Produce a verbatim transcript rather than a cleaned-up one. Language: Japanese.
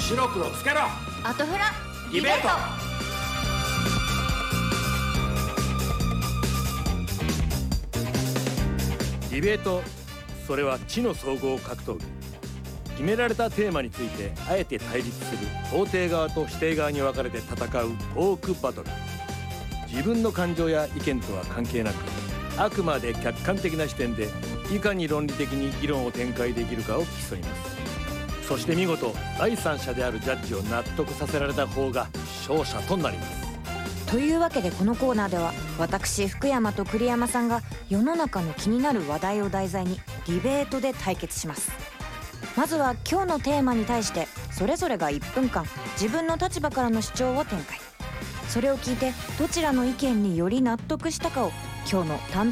白黒つけろ。 アトフラディベート。 ディベート、それは知の総合格闘技。決められたテーマについてあえて対立する肯定側と否定側に分かれて戦うトークバトル。自分の感情や意見とは関係なく、あくまで客観的な視点でいかに論理的に議論を展開できるかを競います。そして見事第三者であるジャッジを納得させられた方が勝者となります。 というわけで、このコーナーでは私福山と栗山さんが世の中の気になる話題を題材にディベートで対決します。まずは今日のテーマに対してそれぞれがいっぷんかん自分の立場からの主張を展開。それを聞いてどちらの意見により納得したかを今日の担